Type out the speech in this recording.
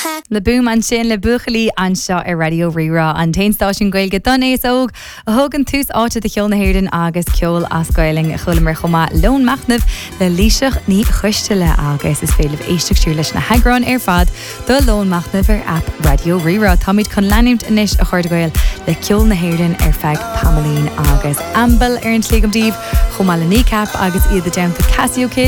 Le boom an sin le buchalí anseo I Radio Rira an tain stáisiún Gaeilge don éis óg a thugann tús áte de cheol na hÉireann agus ceol ascoiling chulamar chomá lón machnamh le líiseach ní chuiste le agus is féileh éisteach leis na heagráin fad do lón machnamh app Radio Rira táid chun leanimt inis a chuir Gael le ceol na hÉireann feig Pamalín agus Ambal an slígamdíobh chomá le nícap agus iad a deanta Casio Kid